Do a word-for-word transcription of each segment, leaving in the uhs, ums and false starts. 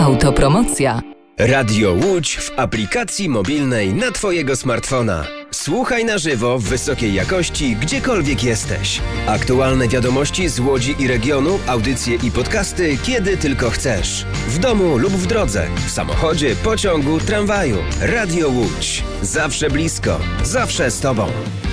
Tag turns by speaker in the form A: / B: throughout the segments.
A: Autopromocja.
B: Radio Łódź w aplikacji mobilnej na Twojego smartfona. Słuchaj na żywo w wysokiej jakości, gdziekolwiek jesteś. Aktualne wiadomości z Łodzi i regionu, audycje i podcasty, kiedy tylko chcesz. W domu lub w drodze, w samochodzie, pociągu, tramwaju. Radio Łódź. Zawsze blisko, zawsze z Tobą.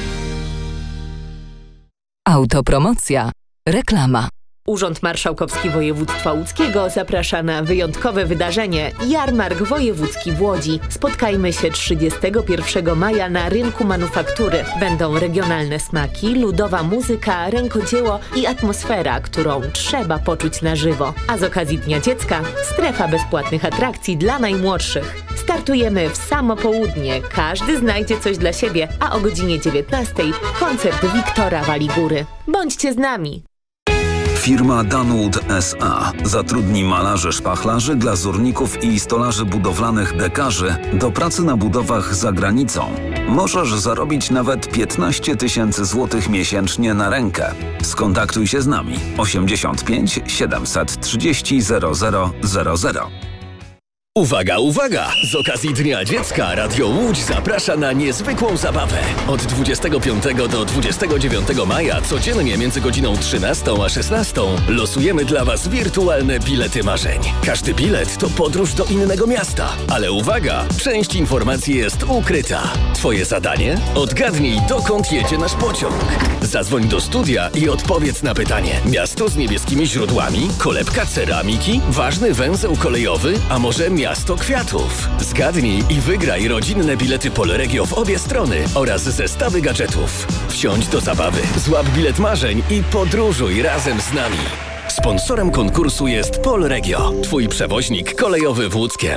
A: Autopromocja. Reklama.
C: Urząd Marszałkowski Województwa Łódzkiego zaprasza na wyjątkowe wydarzenie Jarmark Wojewódzki w Łodzi. Spotkajmy się trzydziestego pierwszego maja na rynku manufaktury. Będą regionalne smaki, ludowa muzyka, rękodzieło i atmosfera, którą trzeba poczuć na żywo. A z okazji Dnia Dziecka strefa bezpłatnych atrakcji dla najmłodszych. Startujemy w samo południe. Każdy znajdzie coś dla siebie, a o godzinie dziewiętnastej koncert Wiktora Waligóry. Bądźcie z nami!
D: Firma Danwood S A zatrudni malarzy szpachlarzy, glazurników i stolarzy budowlanych dekarzy do pracy na budowach za granicą. Możesz zarobić nawet piętnaście tysięcy złotych miesięcznie na rękę. Skontaktuj się z nami osiemdziesiąt pięć siedemset trzydzieści zero zero zero zero.
E: Uwaga, uwaga! Z okazji Dnia Dziecka Radio Łódź zaprasza na niezwykłą zabawę. Od dwudziestego piątego do dwudziestego dziewiątego maja codziennie między godziną trzynastą a szesnastą losujemy dla Was wirtualne bilety marzeń. Każdy bilet to podróż do innego miasta. Ale uwaga! Część informacji jest ukryta. Twoje zadanie? Odgadnij, dokąd jedzie nasz pociąg. Zadzwoń do studia i odpowiedz na pytanie. Miasto z niebieskimi źródłami? Kolebka ceramiki? Ważny węzeł kolejowy? A może miasto kwiatów? Zgadnij i wygraj rodzinne bilety Polregio w obie strony oraz zestawy gadżetów. Wsiądź do zabawy, złap bilet marzeń i podróżuj razem z nami. Sponsorem konkursu jest Polregio, Twój przewoźnik kolejowy w Łódzkiem.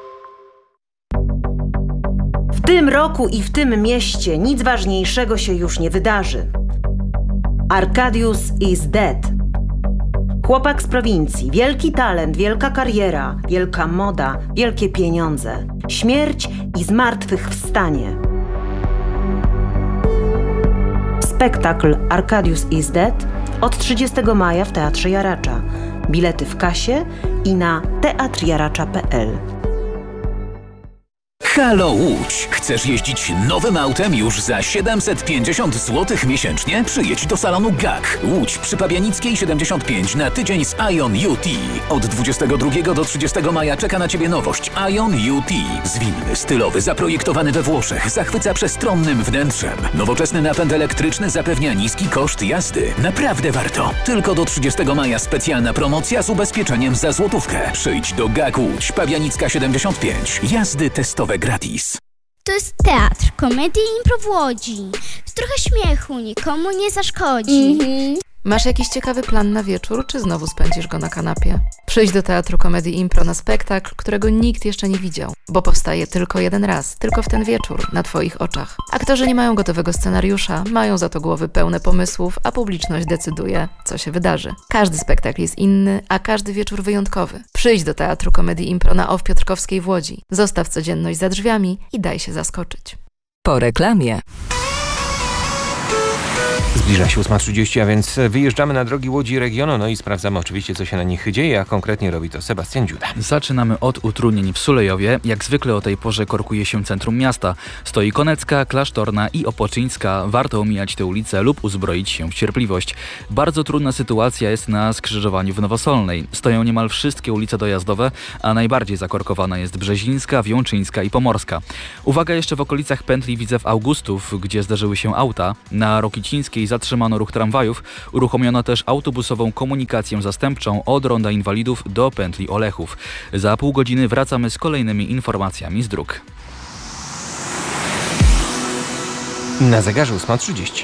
F: W tym roku i w tym mieście nic ważniejszego się już nie wydarzy. Arkadiusz is dead. Chłopak z prowincji, wielki talent, wielka kariera, wielka moda, wielkie pieniądze, śmierć i zmartwychwstanie. Spektakl Arkadiusz is dead od trzydziestego maja w Teatrze Jaracza. Bilety w kasie i na teatr jaracza kropka p l.
G: Halo Łódź! Chcesz jeździć nowym autem już za siedemset pięćdziesiąt złotych miesięcznie? Przyjedź do salonu G A K. Łódź przy Pabianickiej siedemdziesiąt pięć na tydzień z Ion U T. Od dwudziestego drugiego do trzydziestego maja czeka na Ciebie nowość Ion U T. Zwinny, stylowy, zaprojektowany we Włoszech, zachwyca przestronnym wnętrzem. Nowoczesny napęd elektryczny zapewnia niski koszt jazdy. Naprawdę warto. Tylko do trzydziestego maja specjalna promocja z ubezpieczeniem za złotówkę. Przyjdź do G A K Łódź, Pabianicka siedemdziesiąt pięć. Jazdy testowe gratis.
H: To jest teatr, komedii i impro w Łodzi. Trochę śmiechu nikomu nie zaszkodzi. Mm-hmm.
I: Masz jakiś ciekawy plan na wieczór, czy znowu spędzisz go na kanapie? Przyjdź do Teatru Komedii Impro na spektakl, którego nikt jeszcze nie widział, bo powstaje tylko jeden raz, tylko w ten wieczór, na Twoich oczach. Aktorzy nie mają gotowego scenariusza, mają za to głowy pełne pomysłów, a publiczność decyduje, co się wydarzy. Każdy spektakl jest inny, a każdy wieczór wyjątkowy. Przyjdź do Teatru Komedii Impro na O W Piotrkowskiej w Łodzi. Zostaw codzienność za drzwiami i daj się zaskoczyć.
A: Po reklamie.
J: Zbliża się ósma trzydzieści, a więc wyjeżdżamy na drogi Łodzi regionu, no i sprawdzamy oczywiście, co się na nich dzieje, a konkretnie robi to Sebastian Dziuda.
K: Zaczynamy od utrudnień w Sulejowie. Jak zwykle o tej porze korkuje się centrum miasta. Stoi Konecka, Klasztorna i Opoczyńska. Warto omijać te ulice lub uzbroić się w cierpliwość. Bardzo trudna sytuacja jest na skrzyżowaniu w Nowosolnej. Stoją niemal wszystkie ulice dojazdowe, a najbardziej zakorkowana jest Brzezińska, Wiączyńska i Pomorska. Uwaga jeszcze w okolicach pętli Widzew Augustów, gdzie zdarzyły się auta. Na Rokicińskiej zatrzymano ruch tramwajów, uruchomiono też autobusową komunikację zastępczą od Ronda Inwalidów do pętli Olechów. Za pół godziny wracamy z kolejnymi informacjami z dróg.
J: Na zegarze ósma trzydzieści.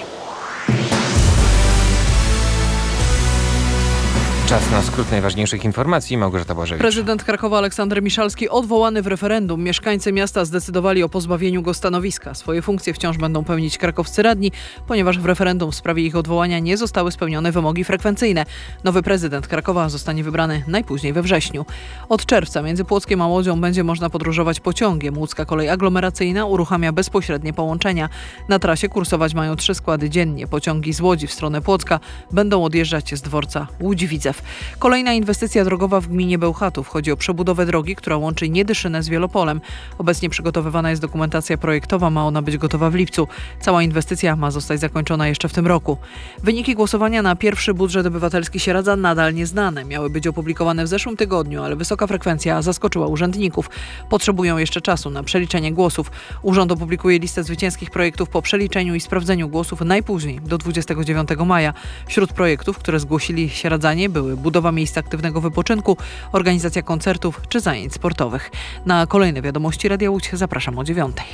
J: Czas na skrót najważniejszych informacji. Małgorzata Błażewicz.
L: Prezydent Krakowa Aleksander Miszalski odwołany w referendum. Mieszkańcy miasta zdecydowali o pozbawieniu go stanowiska. Swoje funkcje wciąż będą pełnić krakowscy radni, ponieważ w referendum w sprawie ich odwołania nie zostały spełnione wymogi frekwencyjne. Nowy prezydent Krakowa zostanie wybrany najpóźniej we wrześniu. Od czerwca między Płockiem a Łodzią będzie można podróżować pociągiem. Łódzka kolej aglomeracyjna uruchamia bezpośrednie połączenia. Na trasie kursować mają trzy składy dziennie. Pociągi z Łodzi w stronę Płocka będą odjeżdżać z dworca Łódź-Widzew. Kolejna inwestycja drogowa w gminie Bełchatów. Chodzi o przebudowę drogi, która łączy Niedyszynę z Wielopolem. Obecnie przygotowywana jest dokumentacja projektowa, ma ona być gotowa w lipcu. Cała inwestycja ma zostać zakończona jeszcze w tym roku. Wyniki głosowania na pierwszy budżet obywatelski Sieradza nadal nieznane. Miały być opublikowane w zeszłym tygodniu, ale wysoka frekwencja zaskoczyła urzędników. Potrzebują jeszcze czasu na przeliczenie głosów. Urząd opublikuje listę zwycięskich projektów po przeliczeniu i sprawdzeniu głosów najpóźniej do dwudziestego dziewiątego maja. Wśród projektów, które zgłosili sieradzanie, były budowa miejsc aktywnego wypoczynku, organizacja koncertów czy zajęć sportowych. Na kolejne wiadomości Radia Łódź zapraszam o dziewiątej.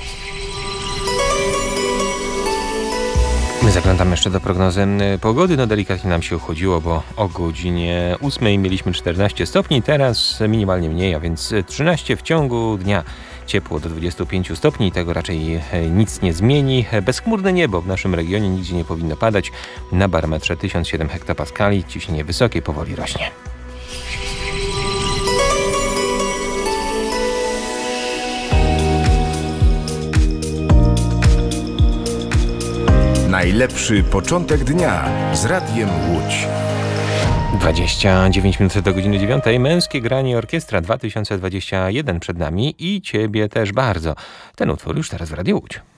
J: My zaglądamy jeszcze do prognozy pogody. No delikatnie nam się uchodziło, bo o godzinie ósmej mieliśmy czternaście stopni, teraz minimalnie mniej, a więc trzynaście w ciągu dnia. Ciepło do dwudziestu pięciu stopni, tego raczej nic nie zmieni. Bezchmurne niebo w naszym regionie, nigdzie nie powinno padać. Na barometrze tysiąc siedem hektopaskali, ciśnienie wysokie, powoli rośnie.
M: Najlepszy początek dnia z Radiem Łódź.
J: dwadzieścia dziewięć minut do godziny dziewiątej. Męskie granie orkiestra dwa tysiące dwadzieścia jeden przed nami i Ciebie też bardzo. Ten utwór już teraz w Radiu Łódź.